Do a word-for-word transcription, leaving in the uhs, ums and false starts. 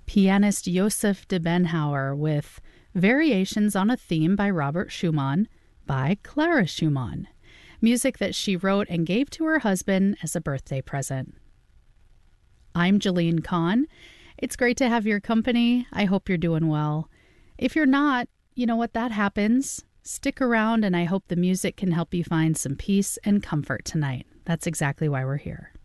pianist Joseph de Benhauer with Variations on a Theme by Robert Schumann by Clara Schumann, music that she wrote and gave to her husband as a birthday present. I'm Jeline Kahn. It's great to have your company. I hope you're doing well. If you're not, you know what, that happens. Stick around, and I hope the music can help you find some peace and comfort tonight. That's exactly why we're here.